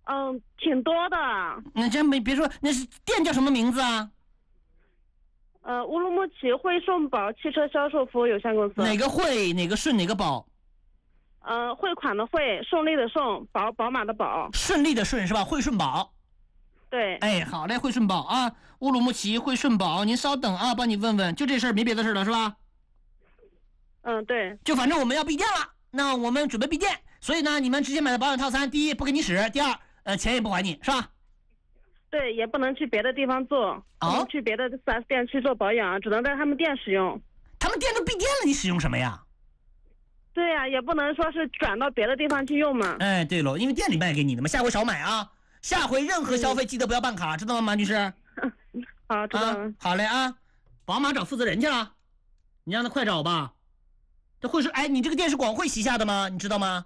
挺多的。 那真别说，那是店叫什么名字啊？ 乌鲁木齐汇顺宝汽车销售服务有限公司。 哪个汇，哪个顺，哪个宝？ 汇款的汇，顺利的顺，宝马的宝。 顺利的顺是吧？汇顺宝。 对。 哎，好嘞，汇顺宝啊，乌鲁木齐汇顺宝，您稍等啊，帮你问问，就这事儿没别的事儿了是吧？ 对。 就反正我们要闭店了，那我们准备闭店，所以呢，你们直接买的保养套餐，第一不给你使，第二钱也不还你，是吧？ 对，也不能去别的地方做，不能去别的 4S 店去做保养，只能在他们店使用。 他们店都闭店了，你使用什么呀？ 对呀，也不能说是转到别的地方去用嘛。 哎，对喽，因为店里卖给你的嘛，下回少买啊。下回任何消费记得不要办卡，知道吗，马女士？ 好，知道了。 好嘞啊，宝马找负责人去了，你让他快找吧。这会是哎，你这个店是广汇旗下的吗？你知道吗？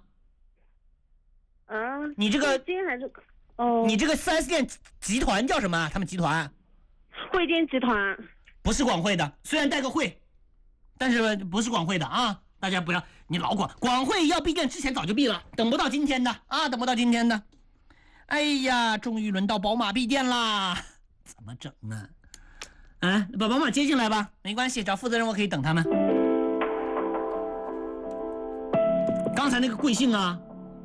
你这个金还是你这个 4S 店集团叫什么？他们集团？ 汇金集团。 不是广汇的，虽然带个汇，但是不是广汇的啊！大家不要你老广汇要闭店之前早就闭了，等不到今天的啊，等不到今天的。哎呀，终于轮到宝马闭店啦，怎么整呢？把宝马接进来吧，没关系，找负责人我可以等他们。刚才那个贵姓啊？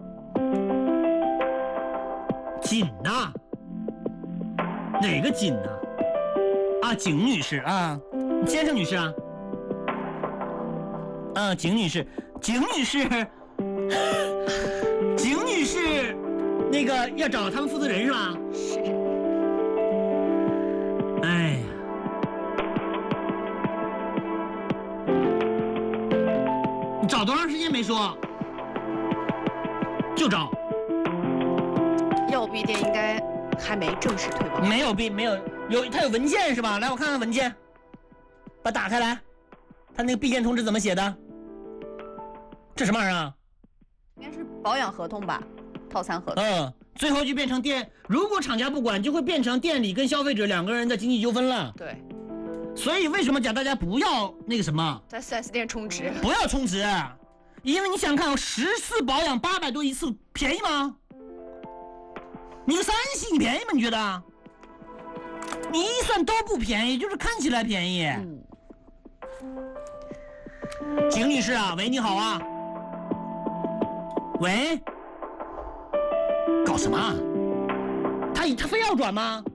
锦呐？哪个锦呢？景女士啊，先生女士啊？景女士，景女士，景女士。那个要找他们负责人是吧？ 是。 哎呀，你找多长时间没说？就找。 要闭店应该还没正式推广。 没有闭，没有他有文件是吧？来，我看看文件，把打开来，他那个闭店通知怎么写的？这什么玩意儿啊？ 应该是保养合同吧。套餐合同， 最后就变成店，如果厂家不管，就会变成店里跟消费者两个人的经济纠纷了。 对， 所以为什么讲大家不要那个什么， 在 4S 店充值， 不要充值，因为你想看10次保养800多一次，便宜吗？你个3系你便宜吗？你觉得？你一算都不便宜，就是看起来便宜。景女士啊，喂，你好啊，喂。搞什么？他非要转吗？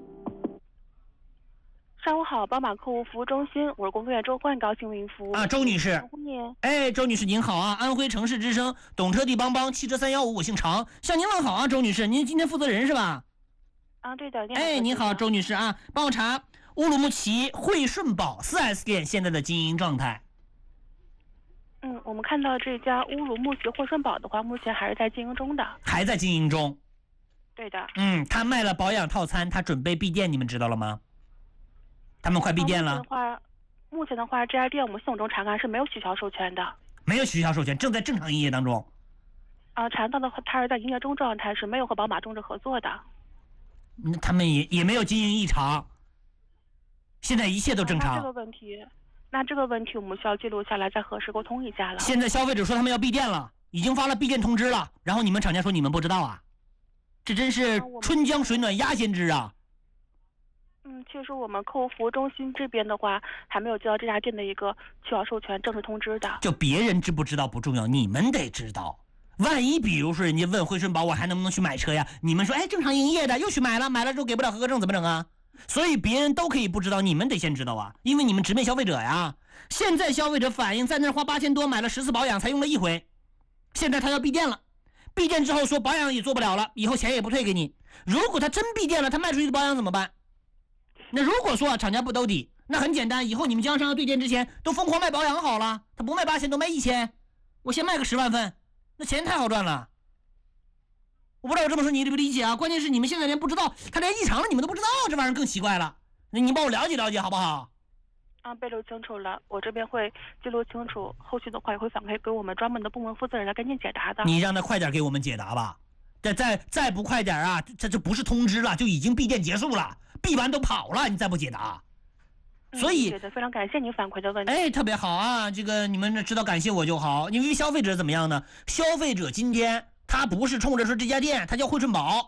上午好，宝马客户服务中心，我是工作人员周焕，高兴为您服务。 周女士。哎，周女士您好啊，安徽城市之声，懂车帝帮帮，汽车315，我姓常，向您问好啊，周女士，您今天负责人是吧？ 对的。 哎，您好，周女士啊，帮我查乌鲁木齐汇顺宝 4S 店现在的经营状态。 我们看到这家乌鲁木齐汇顺宝的话，目前还是在经营中的。 还在经营中。 对的。 他卖了保养套餐，他准备闭店，你们知道了吗？他们快闭店了。 目前的话，这家店我们系统中查看是没有取消授权的。 没有取消授权，正在正常营业当中。 查到的他是在营业中状态，是没有和宝马终止合作的。 他们也没有经营异常，现在一切都正常。 那这个问题我们需要记录下来，再核实沟通一下了。 现在消费者说他们要闭店了，已经发了闭店通知了，然后你们厂家说你们不知道啊？这真是春江水暖鸭先知啊！ 其实我们客户服务中心这边的话，还没有接到这家店的一个取消授权正式通知的。 就别人知不知道不重要，你们得知道。万一比如说人家问汇顺宝我还能不能去买车呀？你们说正常营业的，又去买了，买了之后给不了合格证怎么整啊？所以别人都可以不知道，你们得先知道啊，因为你们直面消费者呀。现在消费者反映在那花8000多买了10次保养才用了1回，现在他要闭店了，闭店之后说保养也做不了了，以后钱也不退给你。如果他真闭店了，他卖出去的保养怎么办？那如果说厂家不兜底，那很简单，以后你们经销商要对店之前都疯狂卖保养好了，他不卖8000多卖1000，我先卖个10万份，那钱太好赚了。我不知道我这么说你理不理解啊？关键是你们现在连不知道，他连异常了你们都不知道，这玩意儿更奇怪了。那你帮我了解了解好不好？ 被录清楚了，我这边会记录清楚，后续的话也会反馈给我们专门的部门负责人来跟进解答的。 你让他快点给我们解答吧，再不快点啊，这就不是通知了，就已经闭店结束了，闭完都跑了，你再不解答。所以非常感谢您反馈的问题。 特别好啊，这个你们知道感谢我就好。因为消费者怎么样呢？消费者今天他不是冲着说这家店他叫汇顺宝，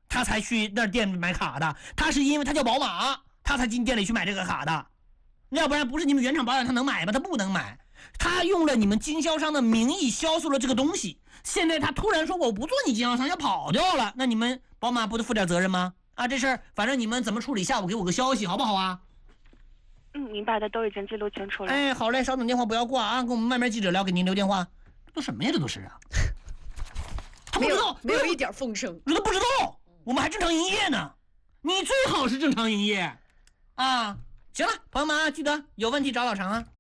他才去那店买卡的，他是因为他叫宝马，他才进店里去买这个卡的。要不然不是你们原厂保养他能买吗？他不能买。他用了你们经销商的名义销售了这个东西，现在他突然说我不做你经销商要跑掉了，那你们宝马不得负点责任吗？啊，这事儿反正你们怎么处理，下午给我个消息好不好啊？ 明白的，都已经记录清楚了。 哎，好嘞，稍等电话不要挂啊，跟我们外面记者聊，给您留电话。这都什么呀？这都是啊，他不知道， 没有一点风声， 这都不知道，我们还正常营业呢。你最好是正常营业啊。行了，朋友们啊，记得有问题找老常啊。